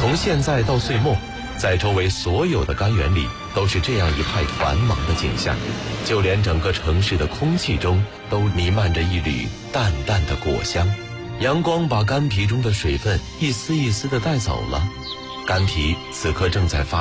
从现在到岁末，在周围所有的甘园里都是这样一派繁忙的景象，就连整个城市的空气中都弥漫着一缕淡淡的果香。阳光把干皮中的水分一丝一丝地带走了，干皮此刻正在发